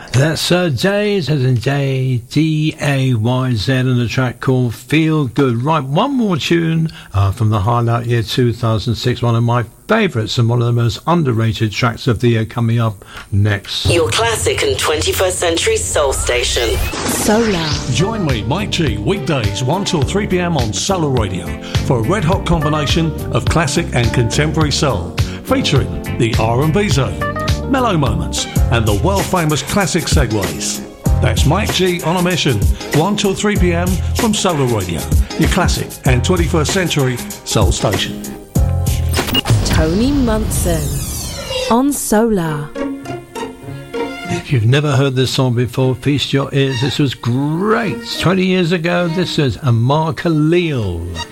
That's Days, as in Dayz, and a track called Feel Good. Right, one more tune from the highlight year 2006, one of my favourites and one of the most underrated tracks of the year, coming up next. Your classic and 21st century soul station. Solar. Join me, Mike G, weekdays 1 till 3 p.m. on Solar Radio for a red-hot combination of classic and contemporary soul, featuring the R&B zone, mellow moments, and the world-famous classic segues. That's Mike G on a mission, 1 till 3 p.m. from Solar Radio, your classic and 21st century soul station. Tony Munson on Solar. If you've never heard this song before, feast your ears. This was great. 20 years ago, this is Amar Khalil.